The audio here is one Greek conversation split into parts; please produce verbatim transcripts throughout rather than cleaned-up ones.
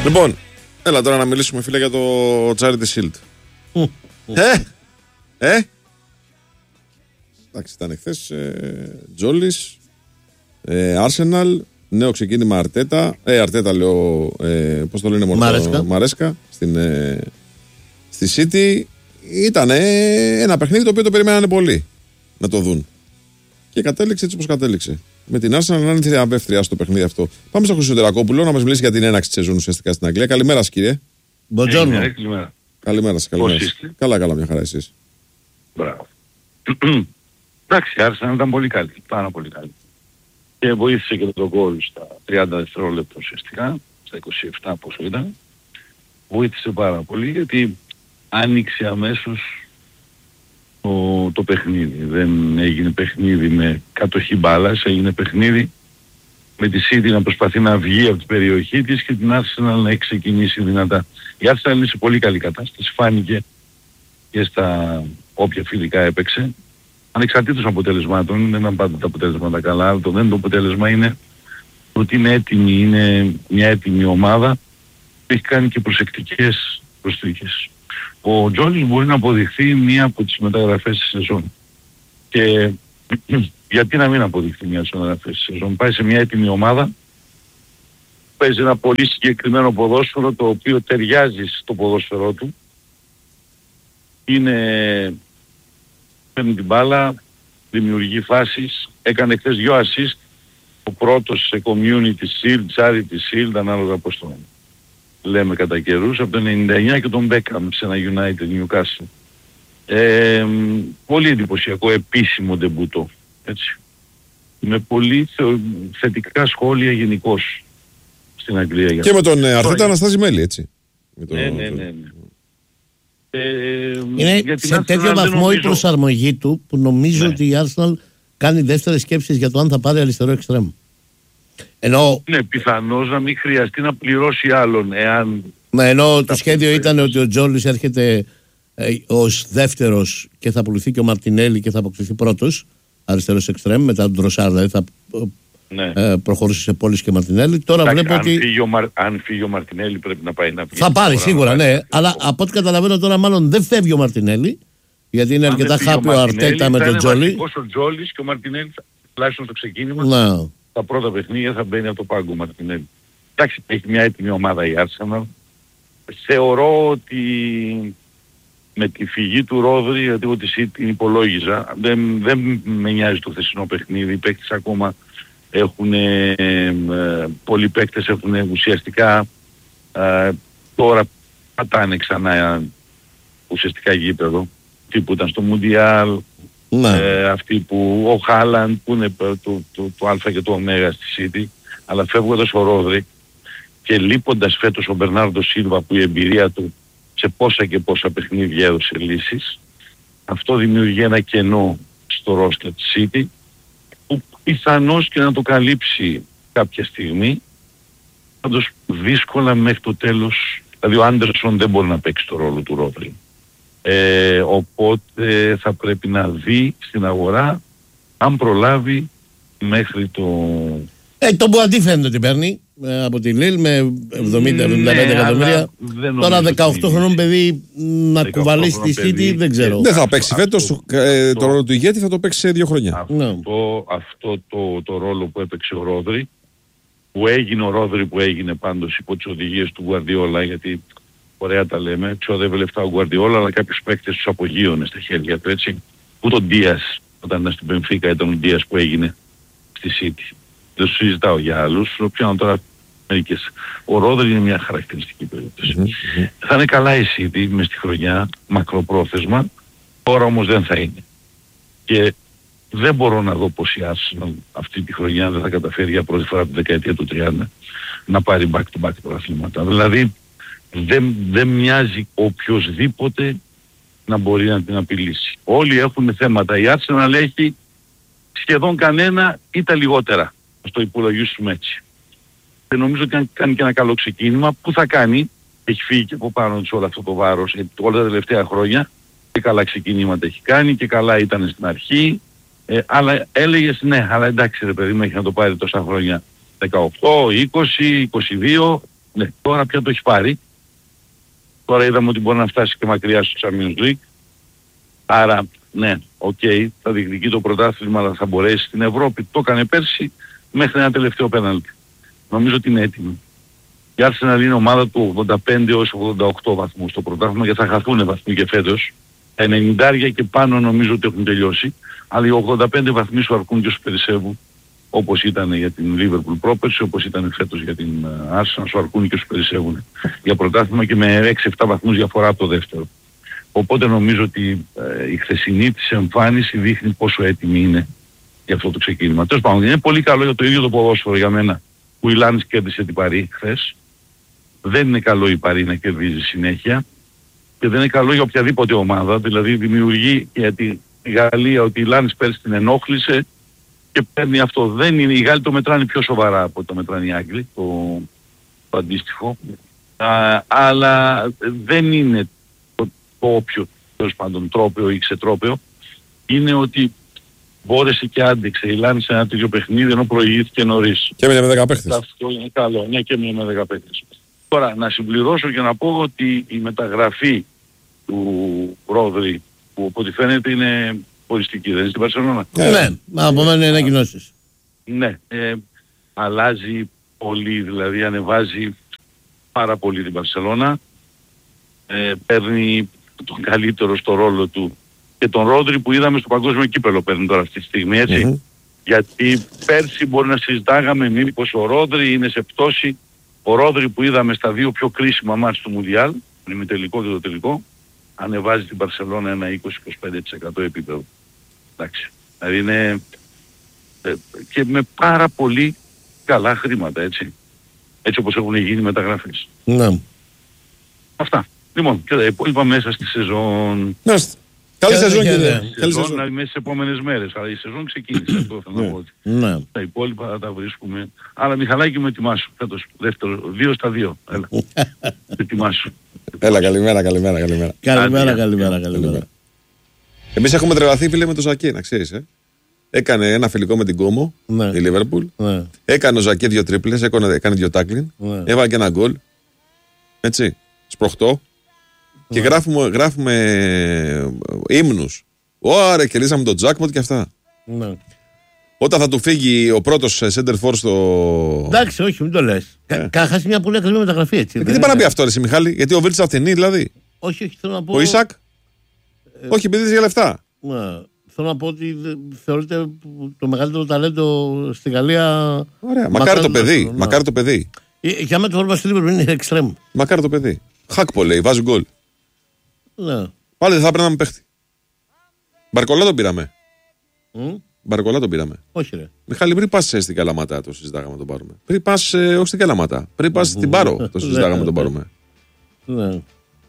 Λοιπόν, έλα τώρα να μιλήσουμε, φίλε, για το Charity Shield. ε, ε. Εντάξει, ήταν χθες ε, Τζόλις, ε, Arsenal, νέο ξεκίνημα Αρτέτα. Ε, Αρτέτα λέω, ε, πώς το λένε μόνο, Μαρέσκα. Μαρέσκα, στην, ε, στη City. Ήταν ε, ένα παιχνίδι το οποίο το περιμένανε πολύ να το δουν. Και κατέληξε έτσι όπως κατέληξε. Με την Arsenal να είναι θηριαβεύτρια στο παιχνίδι αυτό. Πάμε στο Χρυσοτερακόπουλο να μας μιλήσει για την έναξη της σεζόν ουσιαστικά στην Αγγλία. Καλημέρα σας, κύριε. Μποντζόρνο. Ε, καλημέρα. Καλημέρα σας, καλημέρα σας. Καλά, καλά, μια χαρά εσείς. Μπράβο. Εντάξει, η Arsenal ήταν πολύ καλή, πάρα πολύ καλή. Και βοήθησε και το γκολ στα τριάντα δευτερόλεπτα ουσιαστικά, στα είκοσι επτά πόσο ήταν. Βοήθησε πάρα πολύ γιατί άνοιξε αμέσως το, το παιχνίδι. Δεν έγινε παιχνίδι με κατοχή μπάλας, έγινε παιχνίδι με τη City να προσπαθεί να βγει από την περιοχή της και την Arsenal να έχει ξεκινήσει δυνατά. Η Arsenal είναι σε πολύ καλή κατάσταση, φάνηκε και στα όποια φιλικά έπαιξε. Ανεξαρτήτως αποτελεσμάτων, δεν ήταν πάντα τα αποτελέσματα καλά, αλλά το δεν το αποτέλεσμα είναι ότι είναι έτοιμη, είναι μια έτοιμη ομάδα που έχει κάνει και προσεκτικές προσθήκες. Ο Τζόλις μπορεί να αποδειχθεί μία από τις μεταγραφές της σεζόν. Και γιατί να μην αποδειχθεί μία από τις μεταγραφές της σεζόν. Πάει σε μια έτοιμη ομάδα, παίζει ένα πολύ συγκεκριμένο ποδόσφαιρο το οποίο ταιριάζει στο ποδόσφαιρό του. Είναι... παίρνει την μπάλα, δημιουργεί φάσεις, έκανε χθες δυο assist, ο πρώτος σε Community Shield, Charity Shield, ανάλογα πώς το λέμε κατά καιρούς, από το ενενήντα εννιά και τον Beckham σε ένα United Newcastle. Ε, πολύ εντυπωσιακό επίσημο ντεμπούτο, έτσι. Με πολύ θε, θετικά σχόλια γενικώς στην Αγγλία. Και με τον Αρτέτα Αναστάζει Μέλη, έτσι. Με τον... Ναι, ναι, ναι, ναι. Ε, είναι σε τέτοιο βαθμό νομίζω... η προσαρμογή του που νομίζω ναι. ότι η Arsenal κάνει δεύτερες σκέψεις για το αν θα πάρει αριστερό εξτρέμ. Ενώ... Ναι, πιθανώς να μην χρειαστεί να πληρώσει άλλον εάν... Ναι, ενώ το σχέδιο ήταν ότι ο Τζόλις έρχεται ε, ως δεύτερος και θα πουληθεί και ο Μαρτινέλη και θα αποκτηθεί πρώτος αριστερός εξτρέμ, μετά τον Τροσάρ δηλαδή θα ναι. ε, προχωρήσει σε πώληση και Μαρτινέλη. Τώρα Άχι, βλέπω αν ότι... Φύγει Μαρ... αν φύγει ο Μαρτινέλη πρέπει να πάει να πει. Θα πάρει σίγουρα, ναι. Πάρει. Αλλά από ό,τι καταλαβαίνω τώρα μάλλον δεν φεύγει ο Μαρτινέλη, γιατί είναι αν αρκετά χάπιο ο Αρτέτα με τον Τζόλι. Ο Τζόλις και ο Μαρτινέλη τουλάχιστον στο ξεκίνημα. Ναι. Τα πρώτα παιχνίδια θα μπαίνει από το πάγκο Μαρτινέλη. Εντάξει, έχει μια έτοιμη ομάδα η Arsenal. Θεωρώ ότι με τη φυγή του Ρόδρυ, γιατί εγώ την υπολόγιζα, δεν, δεν με νοιάζει το θεσινό παιχνίδι. Οι παίκτες ακόμα έχουν, ε, ε, πολλοί παίκτες έχουν ουσιαστικά ε, τώρα πατάνε ξανά ουσιαστικά γήπεδο. Αυτοί που ήταν στο Μουντιάλ, ναι. ε, αυτοί που ο Χάλαντ που είναι το, το, το, το Α και το Ω στη City, αλλά φεύγοντας ο Ρόδρυ και λείποντας φέτος ο Μπερνάρντο Σίλβα που η εμπειρία του σε πόσα και πόσα παιχνίδια έδωσε λύσεις, αυτό δημιουργεί ένα κενό στο ρόστερ της City που πιθανώς και να το καλύψει κάποια στιγμή, πάντως δύσκολα μέχρι το τέλος, δηλαδή ο Άντερσον δεν μπορεί να παίξει το ρόλο του Ρόδρυ. Ε, οπότε θα πρέπει να δει στην αγορά αν προλάβει μέχρι το... Ε, το Μπουαντί φαίνεται ότι παίρνει ε, από τη Λίλ με εβδομήντα εβδομήντα πέντε ναι, εκατομμύρια. Τώρα δεκαοκτώ χρονών παιδί να κουβαλήσει τη City δεν ξέρω. Δεν θα παίξει φέτος το, ε, το ρόλο του ηγέτη, θα το παίξει σε δύο χρονιά. Αυτό, ναι. αυτό το, το ρόλο που έπαιξε ο Ρόδρυ, που έγινε ο Ρόδρυ που έγινε πάντως υπό τις οδηγίες του Γκουαρδιόλα, γιατί ωραία τα λέμε, ξόδευε λεφτά ο Γκουαρδιόλα, αλλά κάποιους παίκτες τους απογείωνε στα χέρια του, έτσι. Που τον Ντίας, όταν ήταν στην Μπενφίκα, ήταν ο Ντίας που έγινε στη City. Δεν σου συζητάω για άλλους, πιάνω τώρα μερικές. Ο Ρόδρυ είναι μια χαρακτηριστική περίπτωση. Mm-hmm. Θα είναι καλά η City μες στη χρονιά, μακροπρόθεσμα, τώρα όμως δεν θα είναι. Και δεν μπορώ να δω πως η Arsenal αυτή τη χρονιά δεν θα καταφέρει για πρώτη φορά από τη δεκαετία του τριάντα να πάρει back-to-back πρωταθλήματα. Δηλαδή δεν, δεν μοιάζει οποιοσδήποτε να μπορεί να την απειλήσει. Όλοι έχουν θέματα. Η Arsenal έχει σχεδόν κανένα ή τα λιγότερα. Ας το υπολογίσουμε έτσι. Και νομίζω ότι αν κάνει και ένα καλό ξεκίνημα, που θα κάνει, έχει φύγει και από πάνω της όλο αυτό το βάρος, γιατί όλα τα τελευταία χρόνια και καλά ξεκινήματα έχει κάνει και καλά ήταν στην αρχή, ε, αλλά έλεγες ναι, αλλά εντάξει ρε παιδί μου, έχει να το πάρει τόσα χρόνια, δεκαοκτώ, είκοσι, είκοσι δύο, Ναι, τώρα πια το έχει πάρει. Τώρα είδαμε ότι μπορεί να φτάσει και μακριά στο Champions League. Άρα, ναι, οκ, okay, θα διεκδικεί το πρωτάθλημα, αλλά θα μπορέσει στην Ευρώπη. Το έκανε πέρσι μέχρι ένα τελευταίο πέναλτι. Νομίζω ότι είναι έτοιμη. Η Arsenal είναι ομάδα του ογδόντα πέντε έως ογδόντα οκτώ βαθμούς στο πρωτάθλημα και θα χαθούν βαθμοί και φέτος. Τα ενενήντα και πάνω νομίζω ότι έχουν τελειώσει. Αλλά οι ογδόντα πέντε βαθμοί σου αρκούν και σου περισσεύουν. Όπως ήταν για την Liverpool πρόπερση, όπως ήταν φέτος για την Arsenal, σου αρκούν και σου περισσεύουν για πρωτάθλημα και με έξι επτά βαθμούς διαφορά από το δεύτερο. Οπότε νομίζω ότι ε, η χθεσινή της εμφάνιση δείχνει πόσο έτοιμη είναι για αυτό το ξεκίνημα. Τέλος πάντων, είναι πολύ καλό για το ίδιο το ποδόσφαιρο για μένα που η Λάνης κέρδισε την Παρί χθες. Δεν είναι καλό η Παρί να κερδίζει συνέχεια και δεν είναι καλό για οποιαδήποτε ομάδα. Δηλαδή δημιουργεί για τη Γαλλία ότι η Λάνης πέρσι την ενόχλησε και παίρνει αυτό. Δεν είναι, οι Γάλλοι το μετράνε πιο σοβαρά από το μετράνε οι Άγγλοι, το, το αντίστοιχο. Α, αλλά δεν είναι το, το όποιο τέλος πάντων τρόπαιο ή ξετρόπαιο. Είναι ότι μπόρεσε και άντεξε η Λάνη σε ένα τέτοιο παιχνίδι ενώ προηγήθηκε νωρίς. Και έμεινε με δέκα παίχτες. Αυτό είναι καλό, ναι, και έμεινε με δέκα παίχτες. Τώρα να συμπληρώσω και να πω ότι η μεταγραφή του Ρόδρυ που από ό,τι φαίνεται είναι οριστική, δεν είναι στην Μπαρσελόνα. Ναι, ναι, από μένα είναι ανακοινώσεις. Ναι, ε, αλλάζει πολύ, δηλαδή ανεβάζει πάρα πολύ την Μπαρσελόνα. Ε, παίρνει τον καλύτερο στο ρόλο του και τον Ρόδρυ που είδαμε στο παγκόσμιο κύπελλο παίρνει τώρα αυτή τη στιγμή, έτσι. Mm-hmm. Γιατί πέρσι μπορεί να συζητάγαμε μήπως ο Ρόδρυ είναι σε πτώση. Ο Ρόδρυ που είδαμε στα δύο πιο κρίσιμα μάτς του Μουντιάλ, το ημιτελικό και το τελικό, ανεβάζει την Μπαρσελόνα ένα είκοσι με είκοσι πέντε τοις εκατό επίπεδο. Εντάξει. Δηλαδή είναι ε, και με πάρα πολύ καλά χρήματα, έτσι. Έτσι όπως έχουν γίνει μεταγραφές. Ναι. Αυτά. Λοιπόν, και τα υπόλοιπα μέσα στη σεζόν. Ναι. Καλή σεζόν, κύριε. Καλή σεζόν μέσα στις επόμενες μέρες. Αλλά η σεζόν ξεκίνησε. Αυτό θέλω να πω. Ναι. Τα υπόλοιπα θα τα βρίσκουμε. Αλλά Μιχαλάκη μου ετοιμάσου. Φέτος δεύτερο, δύο στα δύο. Έλα. Ετοιμάσου. Έλα, καλημέρα, καλημέρα, καλημέρα. Καλημέρα, καλημέρα, καλημέρα. Εμείς έχουμε τρελαθεί, φίλε, με το Ζακέ, να ξέρεις, ε. Έκανε ένα φιλικό με την Κόμο, ναι. η Λίβερπουλ. Ναι. Έκανε ο Ζακέ δύο τρίπλες, έκανε, έκανε δύο τάκλιν. Ναι. Έβαλε και ένα γκολ. Έτσι. Σπροχτό. Και γράφουμε, γράφουμε ύμνους. Ωραία, κερδίσαμε τον jackpot και αυτά. Ναι. Όταν θα του φύγει ο πρώτος center for στο. Εντάξει, όχι, μην το λες. Ε. Κα, χάσει μια πολύ ακριβή μεταγραφή, έτσι. Ε, τι πάει να πει αυτό, ρε Μιχάλη, γιατί ο Βίλτς αυθενή, δηλαδή. Όχι, όχι, θέλω να πω. Ο Ισακ. Ε... Όχι, επειδή για λεφτά. Ναι. Θέλω να πω ότι θεωρείται το μεγαλύτερο ταλέντο στη Γαλλία. Ωραία, μακάρι το παιδί. Ναι. Μακάρι το παιδί. Ε, για μένα το φόρμα στη Λίβερπουλ είναι εξτρέμ. Μακάρι το παιδί. Χάκπο λέει, βάζει γκολ. Ναι. Πάλι δεν θα έπρεπε να με παίχτη. Μπαρκολά τον πήραμε. Mm? Μπαρκολά τον πήραμε. Όχι, ρε. Μιχάλη, πριν πα στην Καλαμάτα το συζητάγαμε να τον πάρουμε. Πριν πα, ε, όχι στην Καλαμάτα. Πριν πα στην Πάρο το συζητάγαμε να τον πάρουμε. Ναι.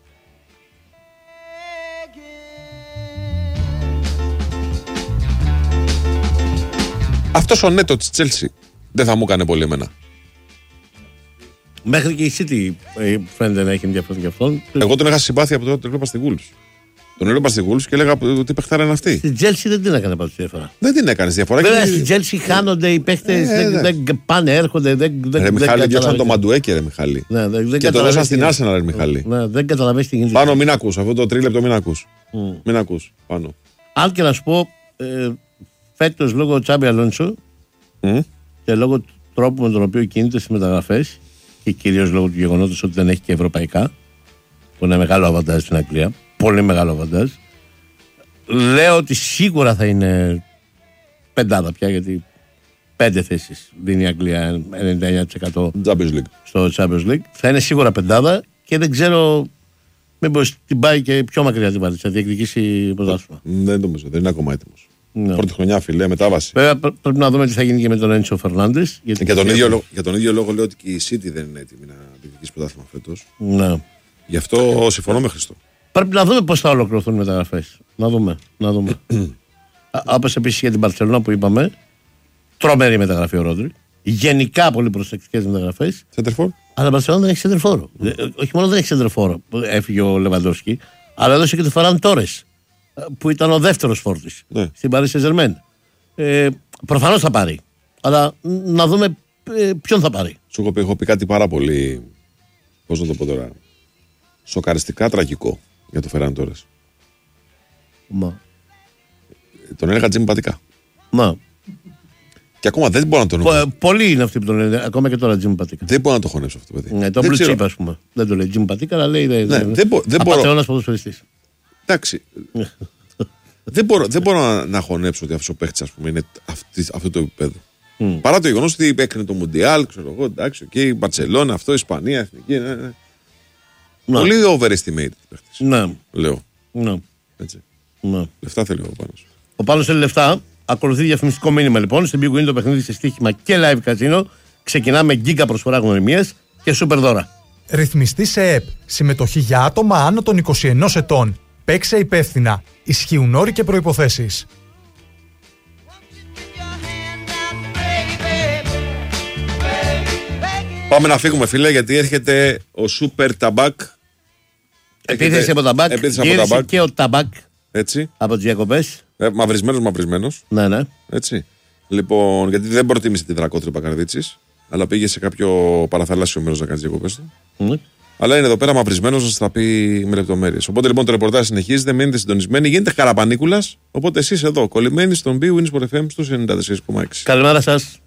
Αυτός ο Νέτο της Τσέλσι δεν θα μου έκανε πολύ εμένα. Μέχρι και η City φαίνεται να έχει ενδιαφέρον για αυτόν. Εγώ τον είχα συμπάθεια από τότε που έβλεπα στη Wolves. Τον έβλεπα στη Wolves και έλεγα ότι παιχτάρα είναι αυτή. Στην Chelsea δεν την έκανε πάντως διαφορά. Δεν την έκανε διαφορά. Βέβαια και... στην Chelsea χάνονται οι παίχτες, ε, δεν, δεν πάνε, έρχονται. Δεν, δεν, ρε Μιχάλη, δεν διώξαν το Μαντουέκη, ρε Μιχάλη. Ναι, δεν, δεν και τον έσαν στην Arsenal, ρε Μιχάλη. Ναι, δεν καταλαβαίνεις τι γίνεται. Πάνω μην ακούς, αυτό το τρίλεπτο μην ακούς. Mm. Μην ακούς, πάνω. Αν και να σου πω, ε, φέτος λόγω Τσάμπι Αλόνσο mm. και λόγω του τρόπου με τον οποίο κινείται στις μεταγραφές και κυρίως λόγω του γεγονότος ότι δεν έχει και ευρωπαϊκά, που είναι μεγάλο αβαντάζ στην Αγγλία, πολύ μεγάλο αβαντάζ, λέω ότι σίγουρα θα είναι πεντάδα πια, γιατί πέντε θέσεις δίνει η Αγγλία ενενήντα εννέα τοις εκατό στο Champions League. Θα είναι σίγουρα πεντάδα και δεν ξέρω μήπως την πάει και πιο μακριά την βάλει, θα διεκδικήσει πρωτάθλημα. Δεν νομίζω, δεν είναι ακόμα έτοιμος. No. Πρώτη χρονιά, φιλέ, μετάβαση. Βέβαια πρέπει να δούμε τι θα γίνει και με τον Έντσο Φερνάντες. Για, για, τον ίδιο, για τον ίδιο λόγο λέω ότι και η City δεν είναι έτοιμη να διεκδικήσει πρωτάθλημα φέτος. No. Γι' αυτό συμφωνώ με Χριστό. Πρέπει να δούμε πώς θα ολοκληρωθούν οι μεταγραφές. Να δούμε. Να δούμε. Όπως επίσης για την Μπαρσελόνα που είπαμε, τρομερή μεταγραφή ο Ρόδρυ. Γενικά πολύ προσεκτικές μεταγραφές. Σέντερφορ. Αλλά η Μπαρσελόνα δεν έχει σέντερφορ. Όχι μόνο δεν έχει σέντερφορ, έφυγε ο Λεβαντόφσκι, αλλά έδωσε και το Φεράν Τόρες, που ήταν ο δεύτερος φόρτης ναι. στην Παρί Σεν-Ζερμέν. Ε, προφανώς θα πάρει. Αλλά να δούμε ε, ποιον θα πάρει. Σου έχω πει, έχω πει κάτι πάρα πολύ πώς να το πω τώρα, σοκαριστικά τραγικό για το Φεράν Τόρες. Μα. Τον έλεγα Τζίμι Πατικά. Μα. Και ακόμα δεν μπορώ να τον Πο, πολλοί είναι αυτοί που τον λένε, ακόμα και τώρα Τζίμι Πατικά. Δεν μπορώ να το χωνέψω αυτό το παιδί. Ναι, το Blue Chip, ας πούμε. Δεν το λέει Τζίμι Πατικά, αλλά λέει. Ναι, ναι, δεν, μπο, δεν μπορώ. Απατεώνας ποδοσφαιριστής. Εντάξει. δεν, μπορώ, δεν μπορώ να, να χωνέψω ότι αυτός ο παίκτης, ας πούμε, είναι αυτή, αυτό το επίπεδο. Mm. Παρά το γεγονός ότι έκρινε το Μουντιάλ, ξέρω εγώ, εντάξει, οκ, okay, Μπαρτσελώνα, αυτό, Ισπανία, εθνική. Ναι, ναι. Ναι. Πολύ overestimated παίκτης. Ναι. Λέω. Ναι. Έτσι. Ναι. Λεφτά θέλει ο Πάνος. Ο Πάνος θέλει λεφτά. Ακολουθεί διαφημιστικό μήνυμα λοιπόν. Στην Big Win το παιχνίδι σε στοίχημα και live casino. Ξεκινά με γκίγκα προσφορά γνωριμίας και σούπερ δώρα. Ρυθμιστή σε ΕΠ. Συμμετοχή για άτομα άνω των είκοσι ενός ετών. Παίξε υπεύθυνα. Ισχύουν όροι και προϋποθέσεις. Πάμε να φύγουμε, φίλε, γιατί έρχεται ο Σούπερ Ταμπάκ. Επίθεση από Ταμπάκ. Επίθεση και ο Ταμπάκ. Έτσι. Από τις διακοπές. Ε, μαυρισμένος, μαυρισμένος. Ναι, ναι. Έτσι. Λοιπόν, γιατί δεν προτίμησε τη Δρακότρυπα Καρδίτσης, αλλά πήγε σε κάποιο παραθαλάσσιο μέρος να κάνει τις διακοπές του. Mm. Αλλά είναι εδώ πέρα μαυρισμένος να σας τα πει με λεπτομέρειες. Οπότε λοιπόν το ρεπορτάζ συνεχίζεται, μείνετε συντονισμένοι, γίνεται καραπανίκουλας. Οπότε εσείς εδώ, κολλημένοι στον Big Win Sport εφ εμ στους ενενήντα τέσσερα κόμμα έξι. Καλημέρα σας.